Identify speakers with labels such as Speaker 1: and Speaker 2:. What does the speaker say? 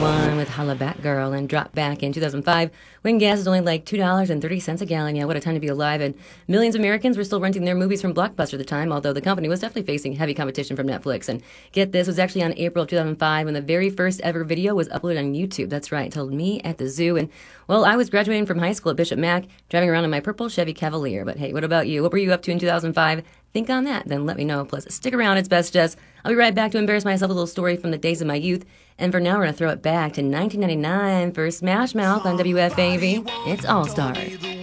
Speaker 1: One with Holla Back Girl and dropped back in 2005 when gas was only like $2.30 a gallon. Yeah, what a time to be alive. And millions of Americans were still renting their movies from Blockbuster at the time, although the company was definitely facing heavy competition from Netflix. And get this, it was actually on April of 2005 when the very first ever video was uploaded on YouTube. That's right, told me at the zoo. And, well, I was graduating from high school at Bishop Mack, driving around in my purple Chevy Cavalier. But hey, what about you? What were you up to in 2005? Think on that, then let me know. Plus, stick around, it's best just. I'll be right back to embarrass myself with a little story from the days of my youth. And for now, we're going to throw it back to 1999 for Smash Mouth on WFAV. It's All Stars.